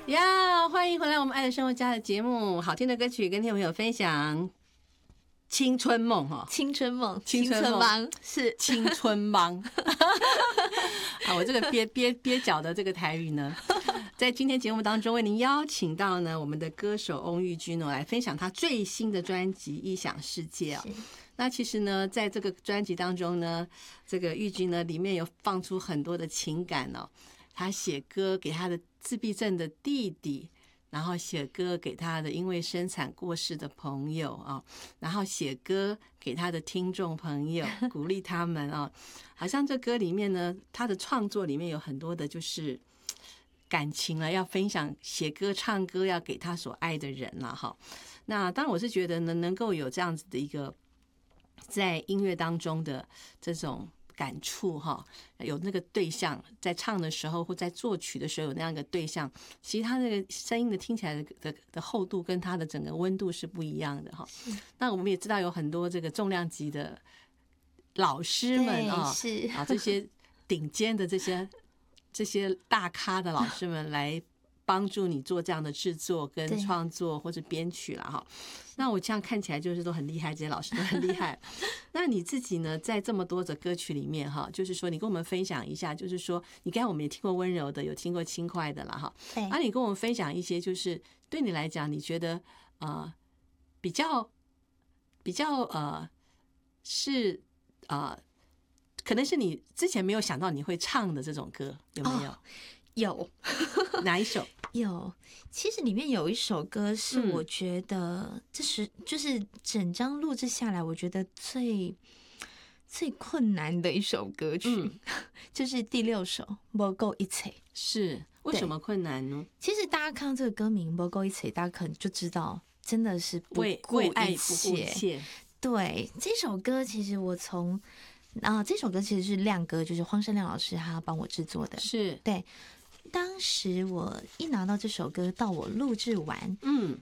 呀，欢迎回来我们爱的生活家的节目，好听的歌曲跟听众朋友分享。青春梦哈， 青春梦， 青春帮是青春帮啊！我这个憋脚的这个台语呢，在今天节目当中为您邀请到呢我们的歌手翁玉君来分享他最新的专辑《异想世界》啊。那其实呢，在这个专辑当中呢，这个玉君呢里面有放出很多的情感哦。他写歌给他的自闭症的弟弟。然后写歌给他的因为生产过世的朋友啊，然后写歌给他的听众朋友，鼓励他们啊。好像这歌里面呢，他的创作里面有很多的就是感情了，要分享，写歌唱歌要给他所爱的人了哈。那当然我是觉得呢，能够有这样子的一个在音乐当中的这种感触哈，有那个对象在唱的时候或在作曲的时候有那样一个对象，其实他那个声音的听起来的厚度跟他的整个温度是不一样的哈。那我们也知道有很多这个重量级的老师们啊，这些顶尖的这些大咖的老师们来帮助你做这样的制作跟创作或者编曲了哈。那我这样看起来就是都很厉害，这些老师都很厉害。那你自己呢，在这么多的歌曲里面哈，就是说你跟我们分享一下，就是说你刚才我们也听过温柔的，有听过轻快的了哈。那你跟我们分享一些，就是对你来讲，你觉得比较是可能是你之前没有想到你会唱的这种歌，有没有？ 有。 哪一首？ 有，其实里面有一首歌是我觉得这是就是整张录制下来我觉得最困难的一首歌曲，就是第6首《不够一切》。 是为什么困难呢？ 其实大家看到这个歌名《不够一切》，大家可能就知道真的是不顾一切。对，这首歌其实我从这首歌其实是亮哥，就是荒山亮老师他帮我制作的。是对。当时我一拿到这首歌，到我录制完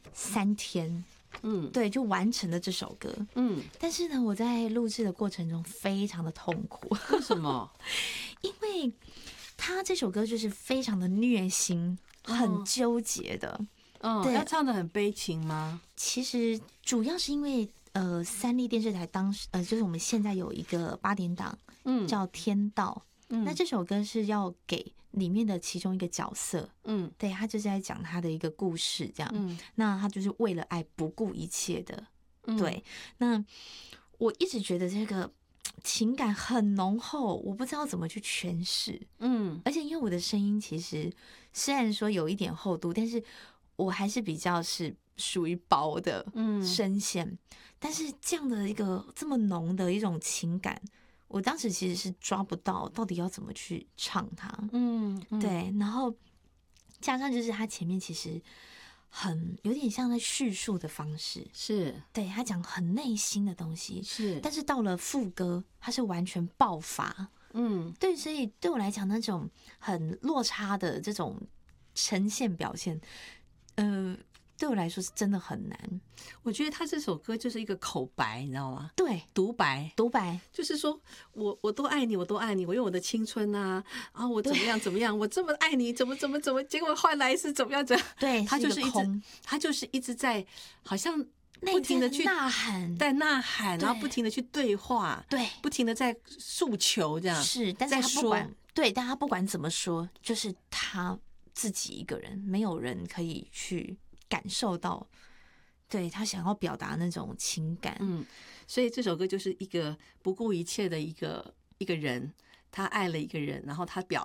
3天，对，就完成了这首歌。但是呢，我在录制的过程中非常的痛苦。 为什么？ 因为他这首歌就是非常的虐心，很纠结的。 对，要唱的很悲情吗？ 其实主要是因为三立电视台当时就是我们现在有一个8点档，叫《天道》。那这首歌是要给里面的其中一个角色，对，他就是在讲他的一个故事，这样，那他就是为了爱不顾一切的，对。那我一直觉得这个情感很浓厚，我不知道怎么去诠释，而且因为我的声音其实虽然说有一点厚度，但是我还是比较是属于薄的声线，但是这样的一个这么浓的一种情感。我当时其实是抓不到底要怎么去唱它，对，然后加上就是他前面其实很有点像在叙述的方式，是对他讲很内心的东西，是，但是到了副歌，他是完全爆发，对，所以对我来讲那种很落差的这种呈现表现，对我来说是真的很难。 我觉得他这首歌就是一个口白，你知道吗？ 对， 独白， 就是说我都爱你，我都爱你，我用我的青春啊，我怎么样，我这么爱你，怎么，结果换来是怎么样子？ 对， 他就是一直在好像不停的去呐喊， 然后不停的去对话，对，不停的在诉求，这样是，但是他不管对，但他不管怎么说，就是他自己一个人，没有人可以去感受到，对他想要表达那种情感，所以这首歌就是一个不顾一切的一个人，他爱了一个人，然后他表